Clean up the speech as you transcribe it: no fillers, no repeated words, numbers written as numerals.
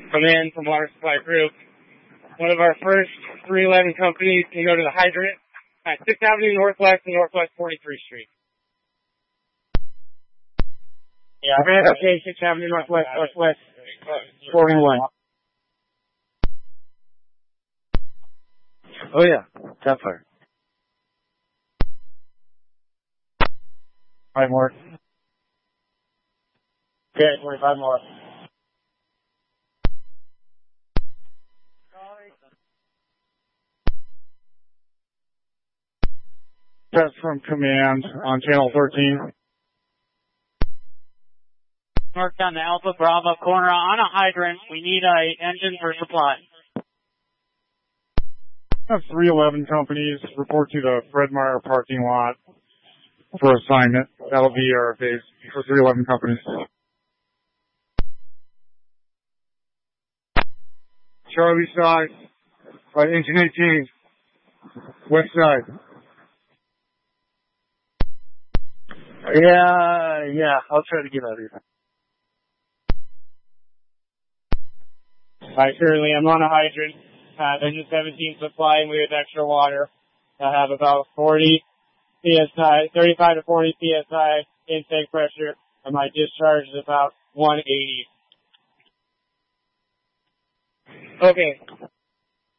Command from Water Supply Group. One of our first 311 companies can go to the hydrant at 6th Avenue Northwest and Northwest 43rd Street. Yeah, okay, 6th Avenue Northwest, Northwest 41. Oh yeah, that far. 5 more. Okay, 25 more. Test from Command on channel 13. North down the Alpha Bravo corner on a hydrant. We need a engine for supply. Have 311 companies report to the Fred Meyer parking lot for assignment. That'll be our base for 311 companies. Charlie side, by engine 18, west side. Yeah, I'll try to get out of here. Alright, currently I'm on a hydrant, engine 17 supplying me with extra water. I have about 40 PSI, 35 to 40 PSI intake pressure, and my discharge is about 180. Okay.